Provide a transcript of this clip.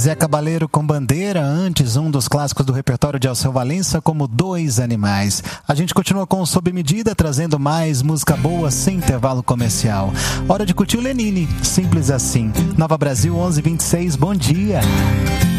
Zé Cabaleiro com Bandeira, antes um dos clássicos do repertório de Alceu Valença, como Dois Animais. A gente continua com Sob Medida, trazendo mais música boa sem intervalo comercial. Hora de curtir o Lenine, simples assim. Nova Brasil 11:26, bom dia.